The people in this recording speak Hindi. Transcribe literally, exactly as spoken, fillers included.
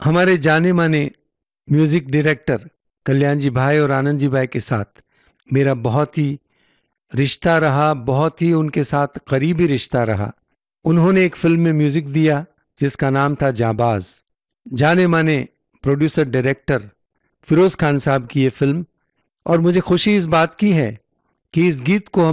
हमारे जाने माने म्यूजिक डायरेक्टर कल्याण जी भाई और आनंद जी भाई के साथ मेरा बहुत ही रिश्ता रहा, बहुत ही उनके साथ करीबी रिश्ता रहा। उन्होंने एक फिल्म में म्यूजिक दिया जिसका नाम था जाबाज। जाने माने प्रोड्यूसर डायरेक्टर फिरोज खान साहब की ये फिल्म, और मुझे खुशी इस बात की है कि इस गीत को हम